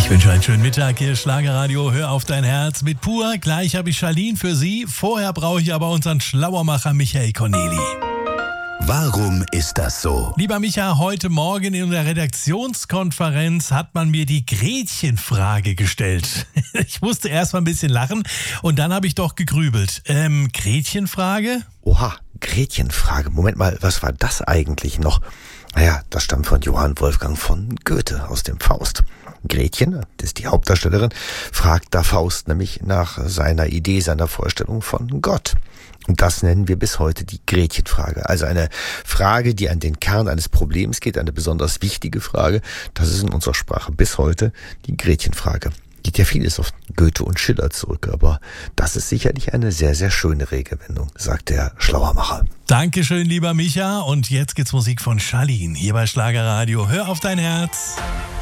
Ich wünsche einen schönen Mittag hier, Schlagerradio, hör auf dein Herz mit Pur. Gleich habe ich Charlene für Sie. Vorher brauche ich aber unseren Schlauermacher Michael Corneli. Warum ist das so? Lieber Micha, heute Morgen in der Redaktionskonferenz hat man mir die Gretchenfrage gestellt. Ich musste erst mal ein bisschen lachen und dann habe ich doch gegrübelt. Gretchenfrage? Oha, Gretchenfrage. Moment mal, was war das eigentlich noch? Naja, das stammt von Johann Wolfgang von Goethe aus dem Faust. Gretchen, das ist die Hauptdarstellerin, fragt da Faust nämlich nach seiner Idee, seiner Vorstellung von Gott. Und das nennen wir bis heute die Gretchenfrage. Also eine Frage, die an den Kern eines Problems geht, eine besonders wichtige Frage. Das ist in unserer Sprache bis heute die Gretchenfrage. Geht ja vieles auf Goethe und Schiller zurück, aber das ist sicherlich eine sehr, sehr schöne Redewendung, sagt der Schlauermacher. Dankeschön, lieber Micha. Und jetzt gibt's Musik von Charlene hier bei Schlagerradio. Hör auf dein Herz.